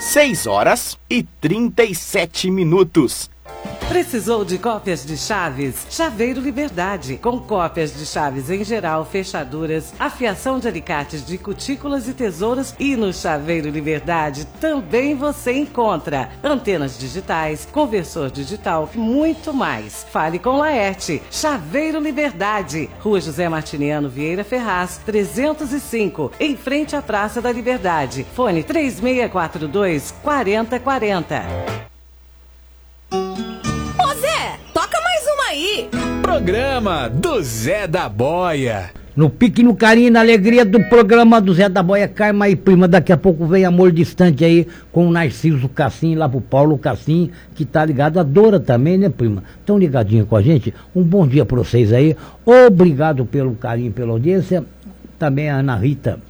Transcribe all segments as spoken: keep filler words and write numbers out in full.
seis horas e trinta e sete minutos. Precisou de cópias de chaves? Chaveiro Liberdade. Com cópias de chaves em geral, fechaduras, afiação de alicates de cutículas e tesouras. E no Chaveiro Liberdade também você encontra antenas digitais, conversor digital, muito mais. Fale com Laerte. Chaveiro Liberdade. Rua José Martiniano Vieira Ferraz, trezentos e cinco, em frente à Praça da Liberdade. Fone três seis quatro dois, quatro zero quatro zero. Aí. Programa do Zé da Boia. No pique, no carinho, na alegria do programa do Zé da Boia, Carma e prima. Daqui a pouco vem Amor Distante aí com o Narciso Cassim, lá pro Paulo Cassim, que tá ligado. A Dora também, né, prima? Tão ligadinho com a gente. Um bom dia pra vocês aí. Obrigado pelo carinho, pela audiência. Também a Ana Rita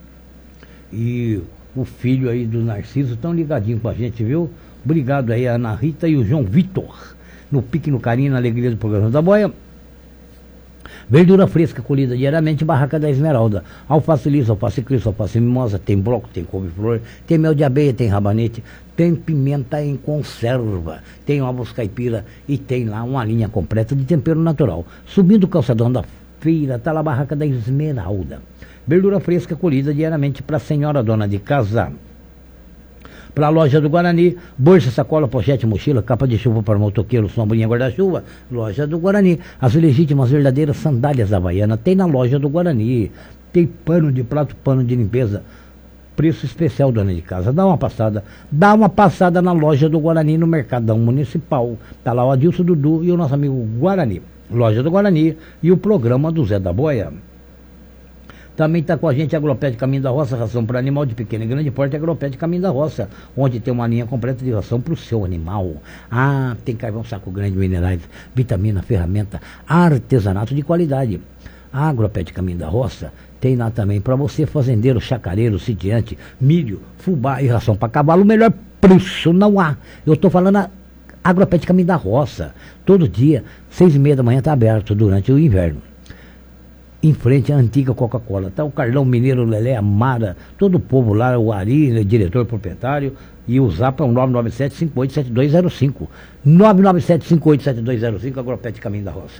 e o filho aí do Narciso tão ligadinho com a gente, viu? Obrigado aí a Ana Rita e o João Vitor. No pique, no carinho, na alegria do programa da Boia. Verdura fresca colhida diariamente, Barraca da Esmeralda. Alface lisa, alface cristo, alface mimosa, tem bloco, tem couve-flor, tem mel de abelha, tem rabanete, tem pimenta em conserva, tem ovos caipira e tem lá uma linha completa de tempero natural. Subindo o calçadão da feira, tá lá a Barraca da Esmeralda. Verdura fresca colhida diariamente para a senhora dona de casa. Para a loja do Guarani, bolsa, sacola, pochete, mochila, capa de chuva para motoqueiro, sombrinha, guarda-chuva, loja do Guarani. As legítimas verdadeiras sandálias havaianas tem na loja do Guarani. Tem pano de prato, pano de limpeza, preço especial, dona de casa. Dá uma passada, dá uma passada na loja do Guarani, no Mercadão Municipal. Tá lá o Adilson Dudu e o nosso amigo Guarani. Loja do Guarani e o programa do Zé da Boia. Também está com a gente a Agropet Caminho da Roça, ração para animal de pequeno e grande porte, Agropet Caminho da Roça, onde tem uma linha completa de ração para o seu animal. Ah, tem carvão, saco grande, minerais, vitamina, ferramenta, artesanato de qualidade. A Agropet Caminho da Roça tem lá também para você, fazendeiro, chacareiro, sitiante, milho, fubá e ração para cavalo, o melhor preço não há. Eu estou falando a Agropet Caminho da Roça, todo dia, seis e meia da manhã está aberto durante o inverno. Em frente à antiga Coca-Cola. Tá o Carlão Mineiro, Lelé, Amara, todo o povo lá, o Ari, né, diretor proprietário, e o Zap é o nove nove sete, cinco oito sete dois zero cinco. nove nove sete, cinco oito sete dois zero cinco, Agropet Caminho da Roça.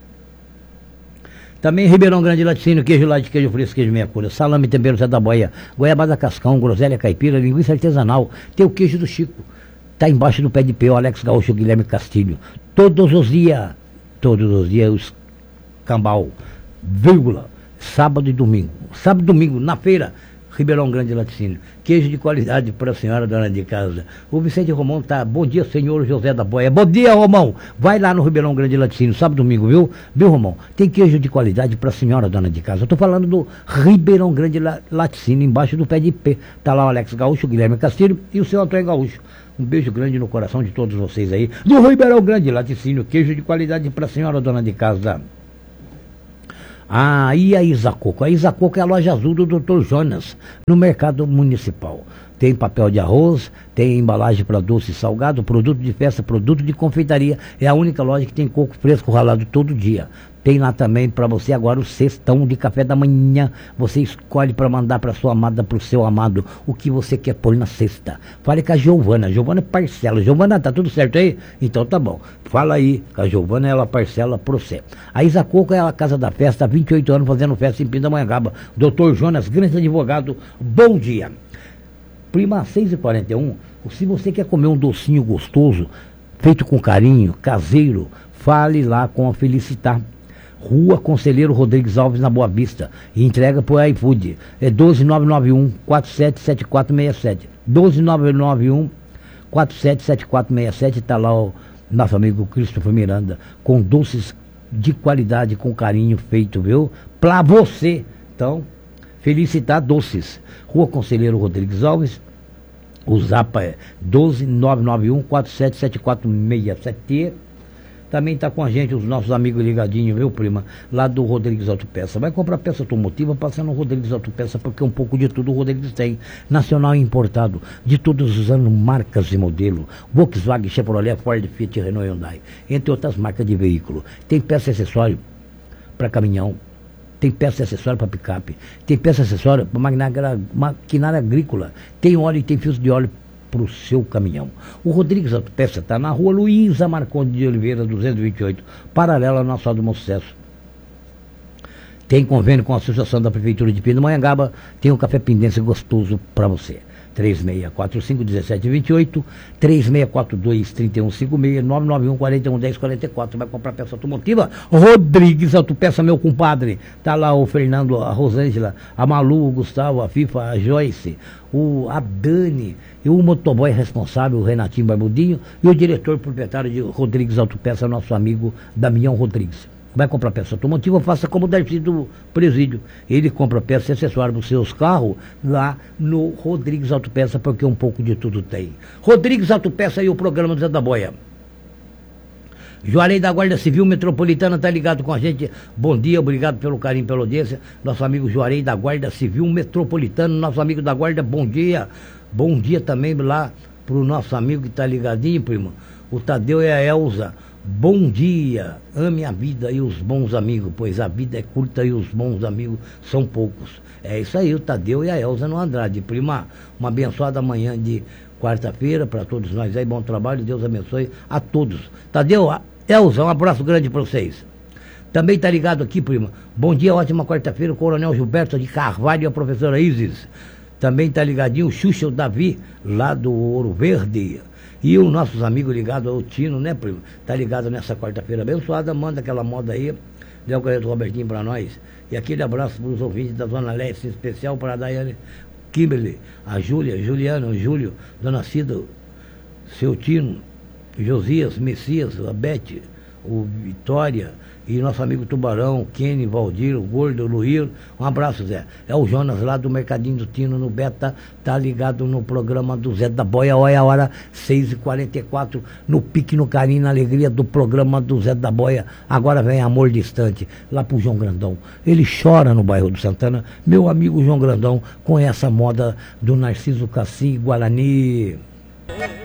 Também Ribeirão Grande Laticínio, queijo light, queijo fresco, queijo meia cura, salame, tempero Zé da Boia, goiabada cascão, groselha caipira, linguiça artesanal, tem o queijo do Chico, tá embaixo do pé de pé, o Alex Gaúcho, Guilherme Castilho. Todos os dias, todos os dias, os cambal, vírgula, sábado e domingo. Sábado e domingo, na feira, Ribeirão Grande Laticínio. Queijo de qualidade para a senhora dona de casa. O Vicente Romão tá, bom dia, senhor José da Boia. Bom dia, Romão. Vai lá no Ribeirão Grande Laticínio, sábado e domingo, viu? Viu, Romão? Tem queijo de qualidade para a senhora dona de casa. Eu tô falando do Ribeirão Grande Laticínio, embaixo do pé de pé. Tá lá o Alex Gaúcho, o Guilherme Castilho e o seu Antônio Gaúcho. Um beijo grande no coração de todos vocês aí. Do Ribeirão Grande Laticínio, queijo de qualidade para a senhora dona de casa. Ah, e a Isacoco? A Isacoco é a loja azul do doutor Jonas, no mercado municipal. Tem papel de arroz, tem embalagem para doce e salgado, produto de festa, produto de confeitaria. É a única loja que tem coco fresco ralado todo dia. Tem lá também para você agora o cestão de café da manhã. Você escolhe para mandar para sua amada, para o seu amado, o que você quer pôr na cesta. Fale com a Giovana. Giovana parcela. Giovana, tá tudo certo aí? Então tá bom. Fala aí com a Giovana, ela parcela para você. A Isacoco é a casa da festa, há vinte e oito anos fazendo festa em Pindamonhangaba. doutor Jonas, grande advogado, bom dia. Prima, seis e quarenta e um, se você quer comer um docinho gostoso, feito com carinho, caseiro, fale lá com a Felicitar. Rua Conselheiro Rodrigues Alves, na Boa Vista. E entrega por iFood. É doze nove nove um, quatro sete sete quatro seis sete. doze nove nove um, quatro sete sete quatro seis sete. Está lá o nosso amigo Christopher Miranda, com doces de qualidade, com carinho feito, viu? Pra você. Então, Felicitar Doces. Rua Conselheiro Rodrigues Alves. O Zapa é doze nove nove um, quatro sete sete quatro seis sete. Também está com a gente os nossos amigos ligadinhos, viu, prima? Lá do Rodrigues Autopeça. Vai comprar peça automotiva, passa no Rodrigues Autopeça, porque um pouco de tudo o Rodrigues tem. Nacional e importado, de todos os anos, marcas e modelo. Volkswagen, Chevrolet, Ford, Fiat, Renault e Hyundai. Entre outras marcas de veículo. Tem peça e acessório para caminhão. Tem peça e acessório para picape. Tem peça e acessório para maquinária, maquinária agrícola. Tem óleo e tem fios de óleo para o seu caminhão. O Rodrigues Autopeça está na rua Luísa Marcondes de Oliveira, duzentos e vinte e oito, paralela ao nosso Aldo Sucesso. Tem convênio com a Associação da Prefeitura de Pindamonhangaba, tem um café pindense gostoso para você. três seis quatro cinco, um sete dois oito, três seis quatro dois, três um cinco seis, nove nove um, quatro um, um zero quatro quatro. Vai comprar peça automotiva? Rodrigues Autopeça, meu compadre. Tá lá o Fernando, a Rosângela, a Malu, o Gustavo, a Fifa, a Joyce, o, a Dani, e o motoboy responsável, o Renatinho Barbudinho, e o diretor proprietário de Rodrigues Autopeça, nosso amigo Damião Rodrigues. Vai comprar peça automotiva, faça como o Darcy do presídio. Ele compra peça e acessório para os seus carros lá no Rodrigues Autopeça, porque um pouco de tudo tem. Rodrigues Autopeça e o programa do Zé da Boia. Juarez da Guarda Civil Metropolitana está ligado com a gente. Bom dia, obrigado pelo carinho, pela audiência. Nosso amigo Juarez da Guarda Civil Metropolitana, nosso amigo da Guarda, bom dia. Bom dia também lá para o nosso amigo que está ligadinho, primo, o Tadeu e a Elza. Bom dia, ame a vida e os bons amigos, pois a vida é curta e os bons amigos são poucos. É isso aí, o Tadeu e a Elza no Andrade. Prima, uma abençoada manhã de quarta-feira para todos nós aí, bom trabalho, Deus abençoe a todos. Tadeu, Elza, um abraço grande para vocês. Também está ligado aqui, prima, bom dia, ótima quarta-feira, o Coronel Gilberto de Carvalho e a professora Isis. Também está ligadinho o Xuxa, o Davi, lá do Ouro Verde. E os nossos amigos ligados ao Tino, né, primo? Tá ligado nessa quarta-feira abençoada, manda aquela moda aí, dê o correio do Robertinho para nós. E aquele abraço para os ouvintes da Zona Leste, em especial para a Daiane Kimberly, a Júlia, Juliana, o Júlio, Dona Cida, seu Tino, Josias, Messias, a Bete, o Vitória, e nosso amigo Tubarão, o Kenny, Valdir, o Gordo, o Luir. Um abraço, Zé. É o Jonas lá do Mercadinho do Tino, no Beta, tá ligado no programa do Zé da Boia. Olha a hora, seis e quarenta e quatro, no pique, no carinho, na alegria do programa do Zé da Boia. Agora vem Amor Distante, lá pro João Grandão. Ele chora no bairro do Santana. Meu amigo João Grandão, com essa moda do Narciso Cassim Guarani.